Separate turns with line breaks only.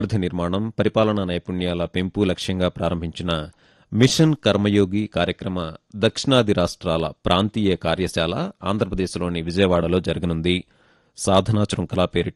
అభివృద్ధి నిర్మాణం, పరిపాలనా నైపుణ్యాల పెంపు లక్ష్యంగా ప్రారంభించిన మిషన్ కర్మయోగి కార్యక్రమ దక్షిణాది రాష్ట్రాల ప్రాంతీయ కార్యశాల ఆంధ్రప్రదేశ్లోని విజయవాడలో జరగనుంది. సాధనా శృంఖలా పేరిట